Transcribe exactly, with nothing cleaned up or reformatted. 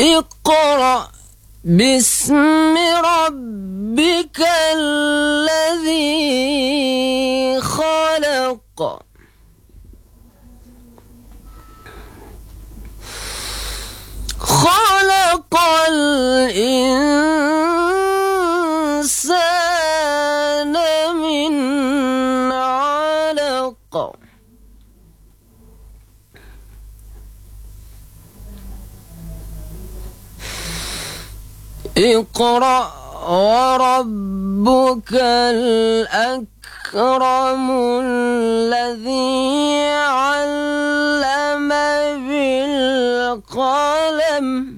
اقرأ باسم ربك الذي خلق خلق الإنسان من علق اقرأ وربك الأكرم الذي علم بالقلم